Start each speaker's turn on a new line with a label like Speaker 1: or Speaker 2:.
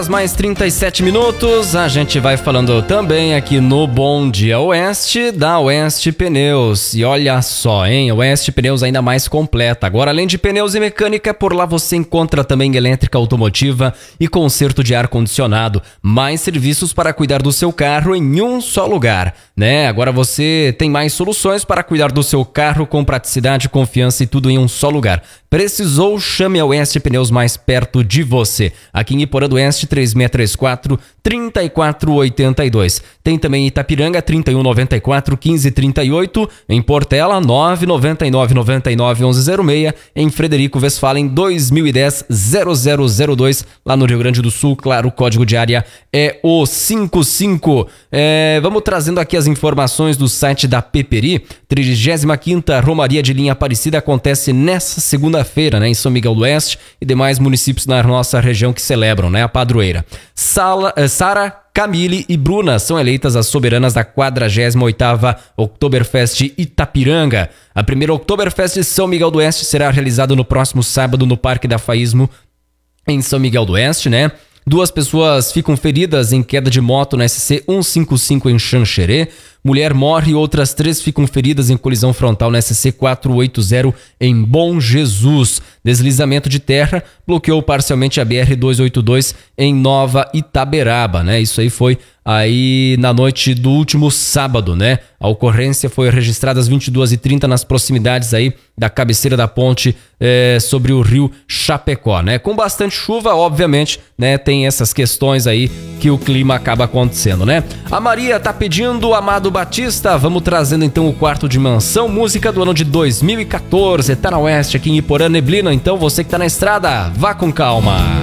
Speaker 1: Mais 37 minutos, a gente vai falando também aqui no Bom Dia Oeste, da Oeste Pneus. E olha só, hein, Oeste Pneus ainda mais completa. Agora, além de pneus e mecânica, por lá você encontra também elétrica automotiva e conserto de ar-condicionado. Mais serviços para cuidar do seu carro em um só lugar, né? Agora você tem mais soluções para cuidar do seu carro com praticidade, confiança e tudo em um só lugar. Precisou? Chame a Oeste Pneus mais perto de você. Aqui em Iporã do Oeste, 3634-3482. Tem também em Itapiranga, 3194-1538. Em Portela, 999-99-1106. Em Frederico Westphalen, 2010-0002. Lá no Rio Grande do Sul, claro, o código de área é o 55. Vamos trazendo aqui as informações do site da Peperi. 35ª Romaria de Linha Aparecida acontece nessa segunda-feira, né, em São Miguel do Oeste e demais municípios na nossa região que celebram, né, a padroeira. Sara, Camille e Bruna são eleitas as soberanas da 48ª Oktoberfest Itapiranga. A primeira Oktoberfest de São Miguel do Oeste será realizada no próximo sábado no Parque da Faísmo, em São Miguel do Oeste, né? 2 pessoas ficam feridas em queda de moto na SC 155 em Xanxerê. Mulher morre e outras 3 ficam feridas em colisão frontal na SC 480 em Bom Jesus. Deslizamento de terra bloqueou parcialmente a BR 282 em Nova Itaberaba, né? Isso aí foi aí na noite do último sábado, né? A ocorrência foi registrada às 22h30 nas proximidades aí da cabeceira da ponte sobre o rio Chapecó, né? Com bastante chuva, obviamente, né? Tem essas questões aí que o clima acaba acontecendo, né? A Maria tá pedindo Amado Batista, vamos trazendo então o Quarto Dimensão, música do ano de 2014, tá na Oeste aqui em Iporã, neblina, então você que tá na estrada, vá com calma.